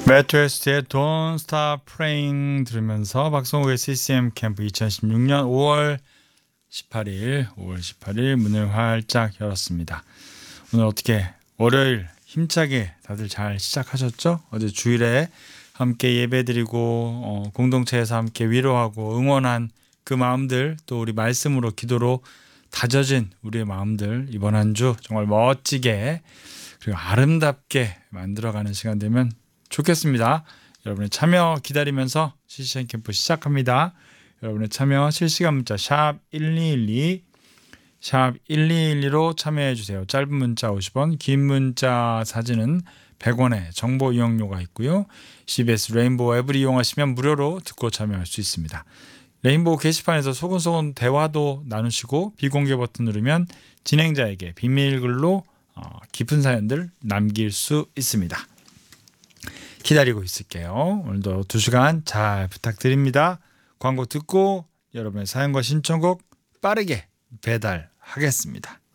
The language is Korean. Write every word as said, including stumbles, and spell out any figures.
매트리스트의 Don't Stop Praying 들으면서 박성욱의 씨씨엠 캠프 이천십육 년 오월 십팔일 오월 십팔일 문을 활짝 열었습니다. 오늘 어떻게 월요일 힘차게 다들 잘 시작하셨죠? 어제 주일에 함께 예배드리고 어, 공동체에서 함께 위로하고 응원한 그 마음들, 또 우리 말씀으로 기도로 다져진 우리의 마음들, 이번 한 주 정말 멋지게 그리고 아름답게 만들어가는 시간 되면 좋겠습니다. 여러분의 참여 기다리면서 씨씨엠 캠프 시작합니다. 여러분의 참여 실시간 문자 샵 일이일이 샵 일이일이로 참여해 주세요. 짧은 문자 오십 원, 긴 문자 사진은 백 원의 정보 이용료가 있고요. 씨비에스 레인보우 앱을 이용하시면 무료로 듣고 참여할 수 있습니다. 레인보우 게시판에서 소근소근 대화도 나누시고 비공개 버튼 누르면 진행자에게 비밀글로 어, 깊은 사연들 남길 수 있습니다. 기다리고 있을게요. 오늘도 두 시간 잘 부탁드립니다. 광고 듣고 여러분의 사연과 신청곡 빠르게 배달하겠습니다.